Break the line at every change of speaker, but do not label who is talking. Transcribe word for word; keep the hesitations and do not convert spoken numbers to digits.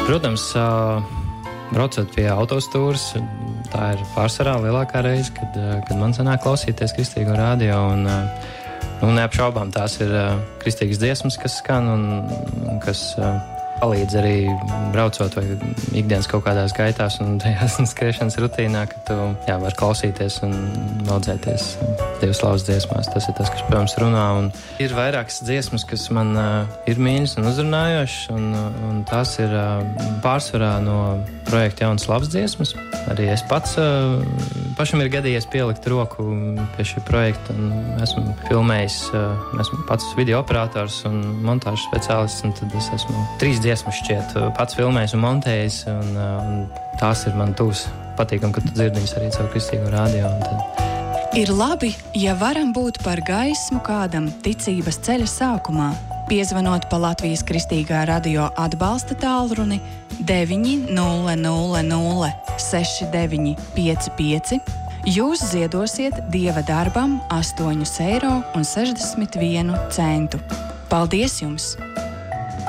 Protams, braucot pie autostūras, tā ir pārsvarā lielākā reize, kad, kad man sanāk klausīties kristīgo radio. Un, nu, neapšaubām tās ir kristīgas dziesmas, kas skan un, un kas palīdz arī braucot vai ikdienas kaut kādās gaitās un tajās skriešanas rutīnā, ka tu jā, var klausīties un audzēties Dieva slavas dziesmās. Tas ir tas, kas, protams, runā. Un ir vairākas dziesmas, kas man uh, ir mīļas un uzrunājošas, un, un tās ir uh, pārsvarā no projekta Jaunas labas dziesmas. Arī es pats uh, pašam ir gadījies pielikt roku pie šī projekta, un esmu filmējis, uh, esmu pats video operators un montāžas speciālists, un tad es esmu trīs dziesmas šķiet pats filmējis un montējis, un, un tās ir man tūs patīkam, ka tu dzirdi viņas arī caur kristīgo radio. Tad...
Ir labi, ja varam būt par gaismu kādam ticības ceļa sākumā, piezvanot pa Latvijas kristīgā radio atbalsta tālruni deviņi nulle nulle nulle seši deviņi pieci pieci. Jūs ziedosiet Dieva darbam astoņus eiro un sešdesmit vienu centu. Paldies jums!